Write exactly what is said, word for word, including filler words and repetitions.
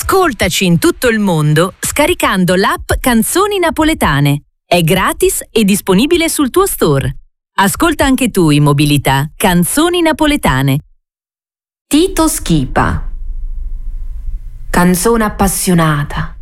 Ascoltaci in tutto il mondo scaricando l'app Canzoni Napoletane. È gratis e disponibile sul tuo store. Ascolta anche tu in mobilità Canzoni Napoletane. Tito Schipa. Canzone appassionata.